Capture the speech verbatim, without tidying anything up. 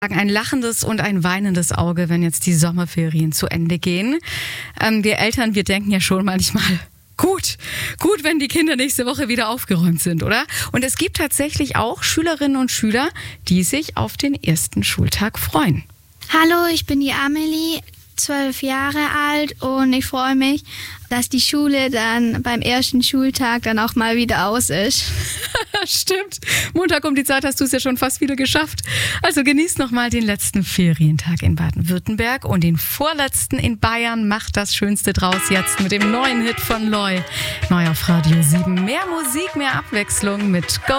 Ein lachendes und ein weinendes Auge, wenn jetzt die Sommerferien zu Ende gehen. Ähm, wir Eltern, wir denken ja schon manchmal, gut, gut, wenn die Kinder nächste Woche wieder aufgeräumt sind, oder? Und es gibt tatsächlich auch Schülerinnen und Schüler, die sich auf den ersten Schultag freuen. Hallo, ich bin die Amelie, zwölf Jahre alt und ich freue mich, dass die Schule dann beim ersten Schultag dann auch mal wieder aus ist. Stimmt. Montag um die Zeit hast du es ja schon fast wieder geschafft. Also genießt nochmal den letzten Ferientag in Baden-Württemberg und den vorletzten in Bayern. Macht das Schönste draus jetzt mit dem neuen Hit von Loy. Neu auf Radio sieben. Mehr Musik, mehr Abwechslung mit Go